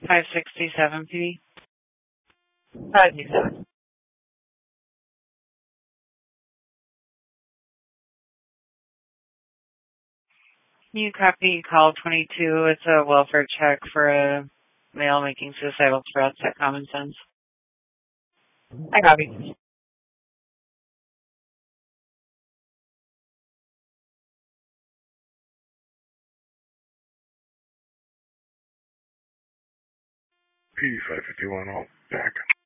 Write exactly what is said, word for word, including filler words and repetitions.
five sixty-seven P D. five sixty-seven. Can you copy call twenty-two? It's a welfare check for a male making suicidal threats at Common Sense. I copy. P five fifty-one, all back.